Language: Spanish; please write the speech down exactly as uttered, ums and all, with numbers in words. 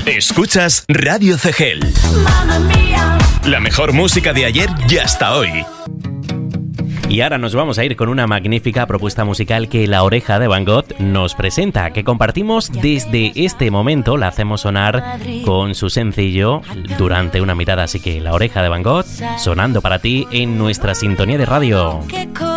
Escuchas Radio C G L. La mejor música de ayer y hasta hoy. Y ahora nos vamos a ir con una magnífica propuesta musical que La Oreja de Van Gogh nos presenta, que compartimos desde este momento. La hacemos sonar con su sencillo Durante una mirada. Así que La Oreja de Van Gogh sonando para ti en nuestra sintonía de radio.